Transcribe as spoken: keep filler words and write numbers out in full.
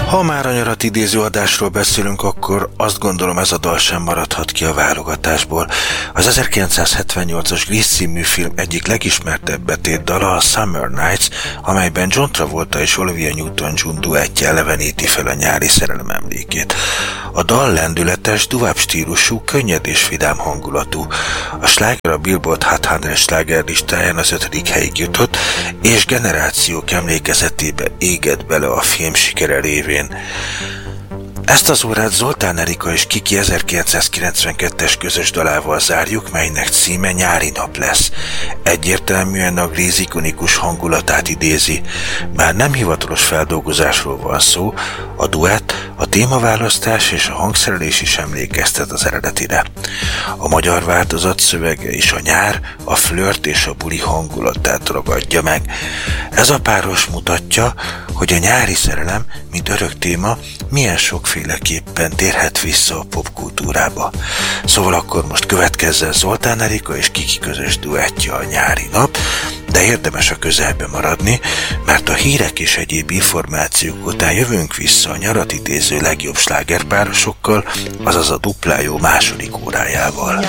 Ha már a nyarat idéző adásról beszélünk, akkor azt gondolom, ez a dal sem maradhat ki a válogatásból. Az ezerkilencszázhetvennyolcas Grease című film egyik legismertebb betétdala a Summer Nights, amelyben John Travolta és Olivia Newton-John duettje eleveníti fel a nyári szerelem emlékét. A dal lendületes, duváp stílusú, könnyed és vidám hangulatú. A sláger a Billboard Hot száz sláger listáján az ötödik helyig jutott, és generációk emlékezetébe égett bele a film sikere révén. Ezt az órát Zoltán Erika és Kiki ezerkilencszázkilencvenkettes közös dalával zárjuk, melynek címe Nyári nap lesz. Egyértelműen a Grease ikonikus hangulatát idézi. Bár nem hivatalos feldolgozásról van szó, a duett, a témaválasztás és a hangszerelés is emlékeztet az eredetire. A magyar változat szövege is a nyár, a flört és a buli hangulatát ragadja meg. Ez a páros mutatja, hogy a nyári szerelem, mint örök téma, milyen sokféleképpen térhet vissza a popkultúrába. Szóval akkor most következzen Zoltán Erika és Kiki közös duettje, a Nyári nap, de érdemes a közelbe maradni, mert a hírek és egyéb információk után jövünk vissza a nyarat idéző legjobb slágerpárosokkal, azaz a Dupla Jó második órájával.